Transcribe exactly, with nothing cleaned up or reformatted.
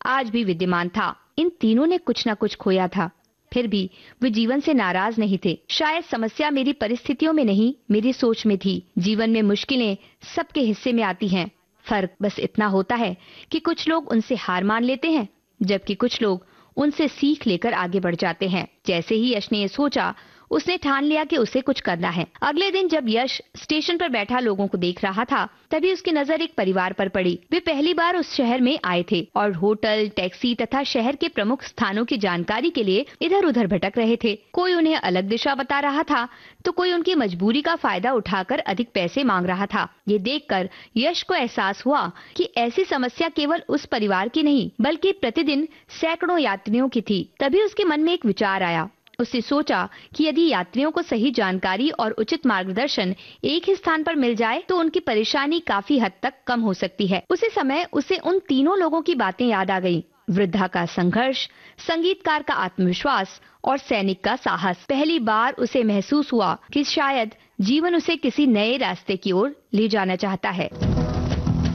आज भी विद्यमान था। इन तीनों ने कुछ न कुछ खोया था, फिर भी वे जीवन से नाराज नहीं थे। शायद समस्या मेरी परिस्थितियों में नहीं, मेरी सोच में थी। जीवन में मुश्किलें सबके हिस्से में आती हैं। फर्क बस इतना होता है कि कुछ लोग उनसे हार मान लेते हैं, जबकि कुछ लोग उनसे सीख लेकर आगे बढ़ जाते हैं। जैसे ही यश ने ये सोचा, उसने ठान लिया कि उसे कुछ करना है। अगले दिन जब यश स्टेशन पर बैठा लोगों को देख रहा था, तभी उसकी नजर एक परिवार पर पड़ी। वे पहली बार उस शहर में आए थे और होटल, टैक्सी तथा शहर के प्रमुख स्थानों की जानकारी के लिए इधर उधर भटक रहे थे। कोई उन्हें अलग दिशा बता रहा था, तो कोई उनकी मजबूरी का फायदा उठाकर अधिक पैसे मांग रहा था। ये देखकर यश को एहसास हुआ कि ऐसी समस्या केवल उस परिवार की नहीं, बल्कि प्रतिदिन सैकड़ों यात्रियों की थी। तभी उसके मन में एक विचार आया। उसने सोचा कि यदि यात्रियों को सही जानकारी और उचित मार्गदर्शन एक ही स्थान पर मिल जाए, तो उनकी परेशानी काफी हद तक कम हो सकती है। उसी समय उसे उन तीनों लोगों की बातें याद आ गईं। वृद्धा का संघर्ष, संगीतकार का आत्मविश्वास और सैनिक का साहस। पहली बार उसे महसूस हुआ कि शायद जीवन उसे किसी नए रास्ते की ओर ले जाना चाहता है।